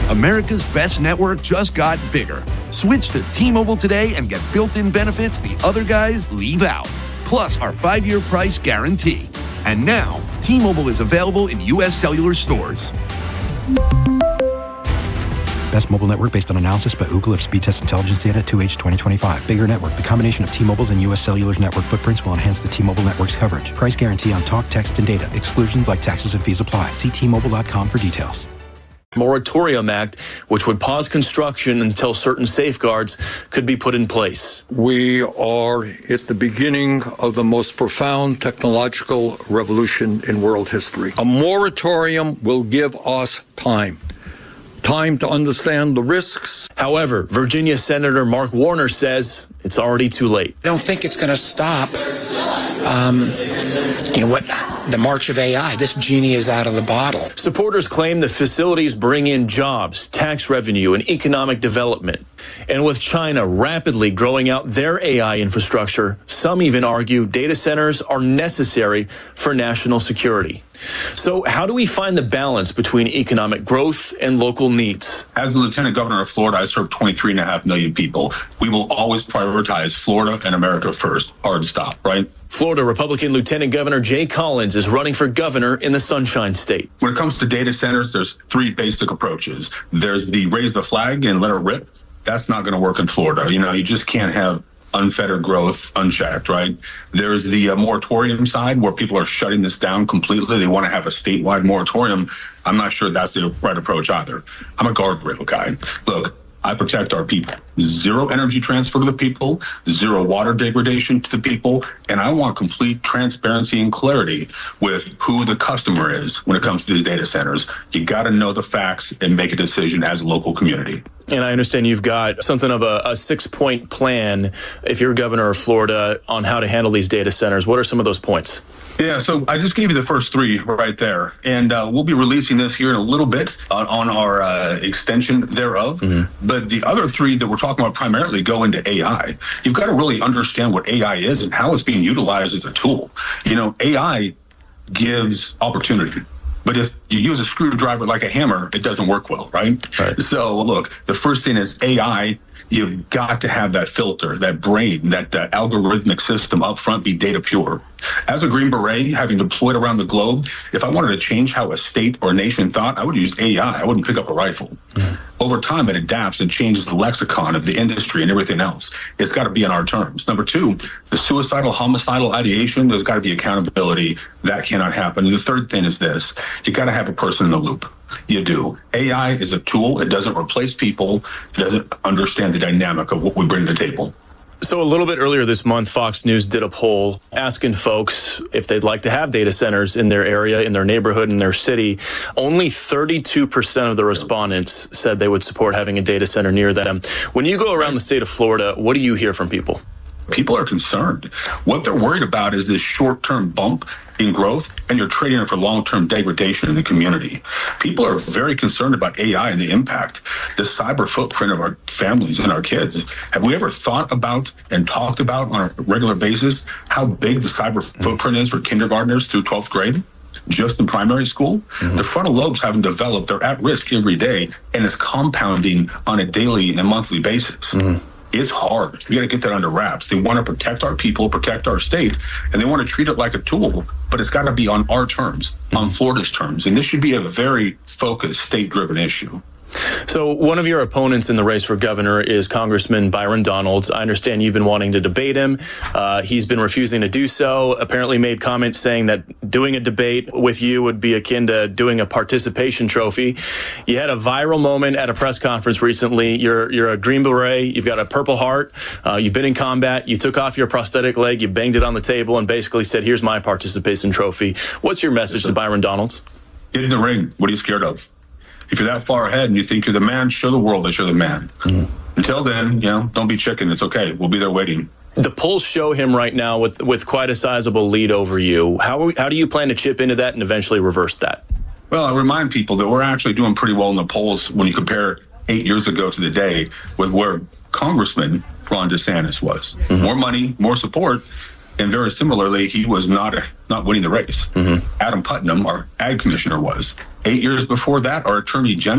America's best network just got bigger. Switch to T-Mobile today and get built-in benefits the other guys leave out. Plus our 5-year price guarantee. And now, T-Mobile is available in U.S. cellular stores. Best mobile network based on analysis by Ookla of speed test intelligence data 2H 2025. Bigger network. The combination of T-Mobile's and U.S. Cellular's network footprints will enhance the T-Mobile network's coverage. Price guarantee on talk, text, and data. Exclusions like taxes and fees apply. See T-Mobile.com for details. Moratorium Act, which would pause construction until certain safeguards could be put in place. We are at the beginning of the most profound technological revolution in world history. A moratorium will give us time to understand the risks. However, Virginia Senator Mark Warner says it's already too late. I don't think it's going to stop the march of AI. This genie is out of the bottle. Supporters claim the facilities bring in jobs, tax revenue, and economic development. And with China rapidly growing out their AI infrastructure, some even argue data centers are necessary for national security. So how do we find the balance between economic growth and local needs? As the Lieutenant Governor of Florida, I serve 23.5 million people. We will always prioritize Florida and America first. Hard stop, right? Florida Republican Lieutenant Governor Jay Collins is running for governor in the Sunshine State. When it comes to data centers, there's 3 basic approaches. There's the raise the flag and let it rip. That's not going to work in Florida. You just can't have unfettered growth unchecked, right? There's the moratorium side where people are shutting this down completely. They want to have a statewide moratorium. I'm not sure that's the right approach either. I'm a guardrail guy. Look, I protect our people. 0 energy transfer to the people, 0 water degradation to the people, and I want complete transparency and clarity with who the customer is when it comes to these data centers. You got to know the facts and make a decision as a local community. And I understand you've got something of a 6-point plan, if you're governor of Florida, on how to handle these data centers. What are some of those points? Yeah, so I just gave you the first 3 right there. And we'll be releasing this here in a little bit on our extension thereof. Mm-hmm. But the other 3 that we're talking about primarily go into AI. You've got to really understand what AI is and how it's being utilized as a tool. AI gives opportunity. But if you use a screwdriver like a hammer, it doesn't work well, right? So look, the first thing is AI. You've got to have that filter, that brain, that algorithmic system up front be data pure. As a Green Beret, having deployed around the globe, if I wanted to change how a state or nation thought, I would use AI. I wouldn't pick up a rifle. Mm. Over time, it adapts and changes the lexicon of the industry and everything else. It's got to be on our terms. Number 2, the suicidal, homicidal ideation, there's got to be accountability. That cannot happen. And the third thing is this. You got to have a person in the loop. You do. AI is a tool. It doesn't replace people. It doesn't understand the dynamic of what we bring to the table. So a little bit earlier this month, Fox News did a poll asking folks if they'd like to have data centers in their area, in their neighborhood, in their city. Only 32% of the respondents said they would support having a data center near them. When you go around the state of Florida, what do you hear from people? People are concerned. What they're worried about is this short-term bump in growth, and you're trading it for long-term degradation in the community. People are very concerned about AI and the impact, the cyber footprint of our families and our kids. Have we ever thought about and talked about on a regular basis how big the cyber footprint is for kindergartners through 12th grade? Just in primary school, the frontal lobes haven't developed. They're at risk every day, and it's compounding on a daily and monthly basis. It's hard. We got to get that under wraps. They want to protect our people, protect our state, and they want to treat it like a tool, but it's got to be on our terms, on Florida's terms. And this should be a very focused, state-driven issue. So one of your opponents in the race for governor is Congressman Byron Donalds. I understand you've been wanting to debate him. He's been refusing to do so, apparently made comments saying that doing a debate with you would be akin to doing a participation trophy. You had a viral moment at a press conference recently. You're a Green Beret. You've got a Purple Heart. You've been in combat. You took off your prosthetic leg. You banged it on the table and basically said, here's my participation trophy. What's your message to Byron Donalds? Get in the ring. What are you scared of? If you're that far ahead and you think you're the man, show the world that you're the man. Until then, don't be chicken. It's okay. We'll be there waiting. The polls show him right now with quite a sizable lead over you. How do you plan to chip into that and eventually reverse that? Well, I remind people that we're actually doing pretty well in the polls when you compare 8 years ago to the day with where Congressman Ron DeSantis was. More money, more support. And very similarly, he was not winning the race. Adam Putnam, our ag commissioner, was. 8 years before that, our attorney general